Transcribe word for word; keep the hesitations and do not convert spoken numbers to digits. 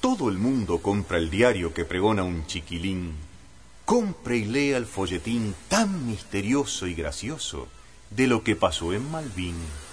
todo el mundo compra el diario que pregona un chiquilín. Compre y lea el folletín tan misterioso y gracioso de lo que pasó en Malvin.